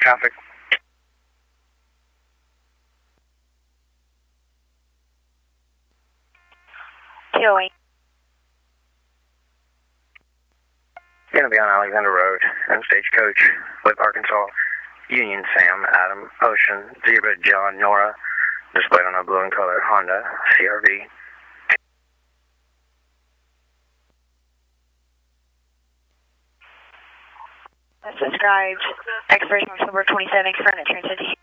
traffic. TOA. Gonna be on Alexander Road and Stagecoach with Arkansas. Union Sam, Adam, Ocean, Zebra, John, Nora. Displayed on a blue and color Honda CRV. Subscribed. Expiration October 27th, front at Transit.